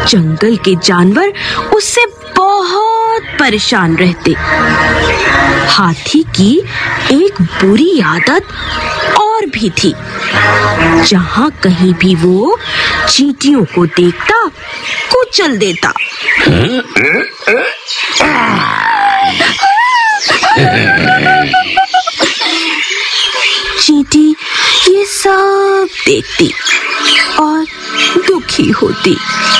जंगल के जानवर उससे बहुत परेशान रहते। हाथी की एक बुरी आदत और भी थी। जहां कहीं भी वो चींटियों को देखता, कुचल देता। चींटी ये सब देखती और दुखी होती।